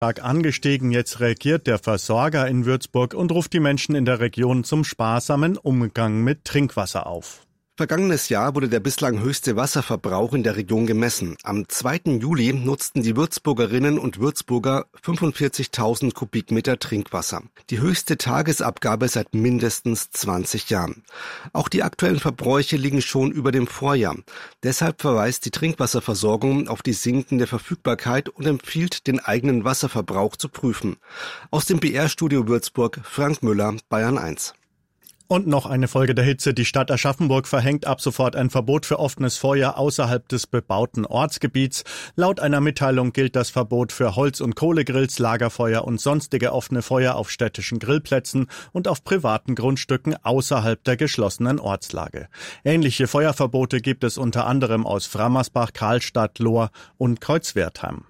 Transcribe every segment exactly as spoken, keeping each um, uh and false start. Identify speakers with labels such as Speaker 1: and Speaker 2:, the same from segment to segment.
Speaker 1: Stark angestiegen. Jetzt reagiert der Versorger in Würzburg und ruft die Menschen in der Region zum sparsamen Umgang mit Trinkwasser auf.
Speaker 2: Vergangenes Jahr wurde der bislang höchste Wasserverbrauch in der Region gemessen. Am zweiten Juli nutzten die Würzburgerinnen und Würzburger fünfundvierzigtausend Kubikmeter Trinkwasser. Die höchste Tagesabgabe seit mindestens zwanzig Jahren. Auch die aktuellen Verbräuche liegen schon über dem Vorjahr. Deshalb verweist die Trinkwasserversorgung auf die sinkende Verfügbarkeit und empfiehlt, den eigenen Wasserverbrauch zu prüfen. Aus dem B R-Studio Würzburg, Frank Müller, Bayern eins.
Speaker 1: Und noch eine Folge der Hitze. Die Stadt Aschaffenburg verhängt ab sofort ein Verbot für offenes Feuer außerhalb des bebauten Ortsgebiets. Laut einer Mitteilung gilt das Verbot für Holz- und Kohlegrills, Lagerfeuer und sonstige offene Feuer auf städtischen Grillplätzen und auf privaten Grundstücken außerhalb der geschlossenen Ortslage. Ähnliche Feuerverbote gibt es unter anderem aus Frammersbach, Karlstadt, Lohr und Kreuzwertheim.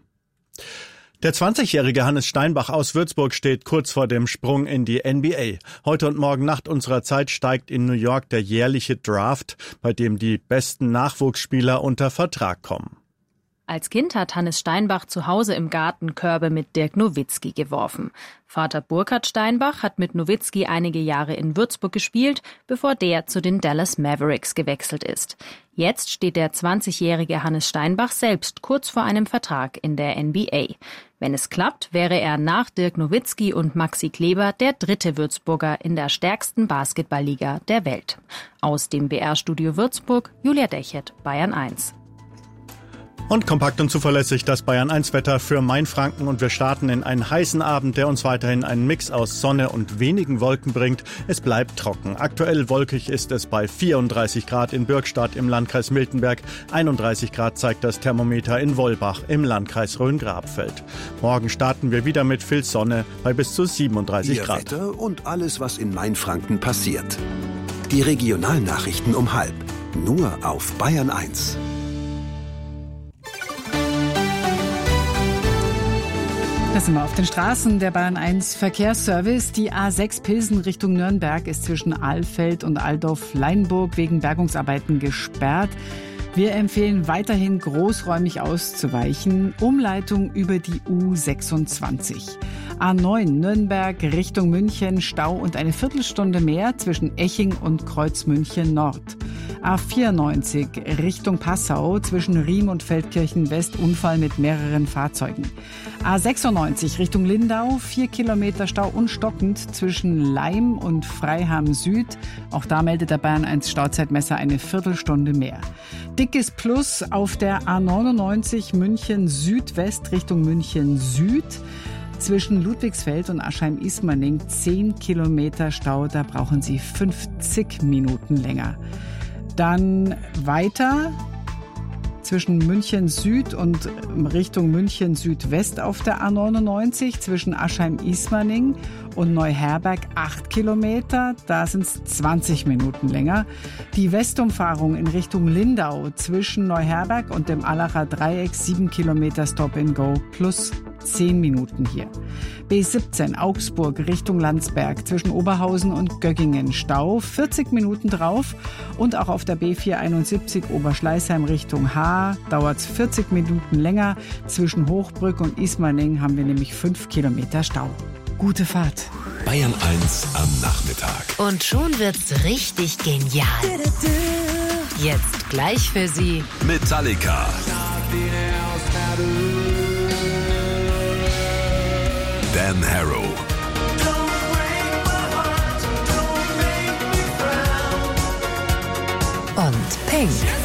Speaker 1: Der zwanzigjährige Hannes Steinbach aus Würzburg steht kurz vor dem Sprung in die N B A. Heute und morgen Nacht unserer Zeit steigt in New York der jährliche Draft, bei dem die besten Nachwuchsspieler unter Vertrag kommen.
Speaker 3: Als Kind hat Hannes Steinbach zu Hause im Garten Körbe mit Dirk Nowitzki geworfen. Vater Burkhard Steinbach hat mit Nowitzki einige Jahre in Würzburg gespielt, bevor der zu den Dallas Mavericks gewechselt ist. Jetzt steht der zwanzigjährige Hannes Steinbach selbst kurz vor einem Vertrag in der N B A. Wenn es klappt, wäre er nach Dirk Nowitzki und Maxi Kleber der dritte Würzburger in der stärksten Basketballliga der Welt. Aus dem B R-Studio Würzburg, Julia Dechert, Bayern eins.
Speaker 1: Und kompakt und zuverlässig das Bayern eins Wetter für Mainfranken und wir starten in einen heißen Abend, der uns weiterhin einen Mix aus Sonne und wenigen Wolken bringt. Es bleibt trocken. Aktuell wolkig ist es bei vierunddreißig Grad in Bürgstadt im Landkreis Miltenberg. einunddreißig Grad zeigt das Thermometer in Wollbach im Landkreis Rhön-Grabfeld. Morgen starten wir wieder mit viel Sonne bei bis zu siebenunddreißig
Speaker 4: Ihr
Speaker 1: Grad.
Speaker 4: Wetter und alles, was in Mainfranken passiert. Die Regionalnachrichten um halb. Nur auf Bayern eins.
Speaker 5: Da sind wir auf den Straßen der Bayern eins Verkehrsservice. Die A sechs Pilsen Richtung Nürnberg ist zwischen Ahlfeld und Altdorf-Leinburg wegen Bergungsarbeiten gesperrt. Wir empfehlen weiterhin großräumig auszuweichen. Umleitung über die U sechsundzwanzig. A neun Nürnberg Richtung München, Stau und eine Viertelstunde mehr zwischen Eching und Kreuzmünchen Nord. A vierundneunzig Richtung Passau zwischen Riem und Feldkirchen West, Unfall mit mehreren Fahrzeugen. A sechsundneunzig Richtung Lindau, vier Kilometer Stau und stockend zwischen Laim und Freiham Süd. Auch da meldet der Bayern eins Stauzeitmesser eine Viertelstunde mehr. Dickes Plus auf der A neunundneunzig München Südwest Richtung München Süd. Zwischen Ludwigsfeld und Aschheim-Ismaning zehn Kilometer Stau, da brauchen Sie fünfzig Minuten länger. Dann weiter zwischen München Süd und Richtung München Südwest auf der A neunundneunzig zwischen Aschheim-Ismaning und Neuherberg acht Kilometer, da sind es zwanzig Minuten länger. Die Westumfahrung in Richtung Lindau zwischen Neuherberg und dem Allacher Dreieck sieben Kilometer Stop and Go plus zehn Minuten hier. B siebzehn Augsburg Richtung Landsberg zwischen Oberhausen und Göggingen Stau, vierzig Minuten drauf. Und auch auf der B vierhunderteinundsiebzig Oberschleißheim Richtung Haar dauert es vierzig Minuten länger. Zwischen Hochbrück und Ismaning haben wir nämlich fünf Kilometer Stau. Gute Fahrt.
Speaker 4: Bayern eins am Nachmittag.
Speaker 6: Und schon wird's richtig genial. Jetzt gleich für Sie
Speaker 4: Metallica. Dan Harrow.
Speaker 6: und Pink.